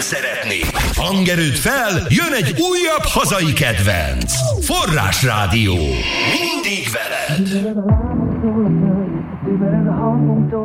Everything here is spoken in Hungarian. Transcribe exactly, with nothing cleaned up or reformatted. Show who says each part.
Speaker 1: szeretni. Hangerőd fel, jön egy újabb hazai kedvenc. Forrás Rádió. Mindig veled.